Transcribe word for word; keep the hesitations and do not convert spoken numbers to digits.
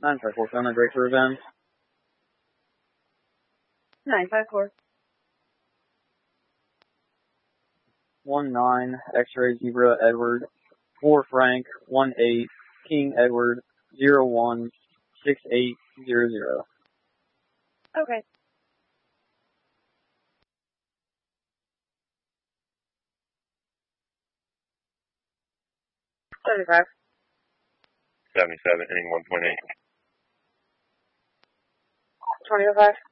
nine five four, found that break for revenge. nine five four. one nine, X-ray Zebra Edward, four Frank, one eight, King Edward, zero one, six eight zero zero. Okay. seventy-five. seventy-seven, hitting one point eight. twenty oh five.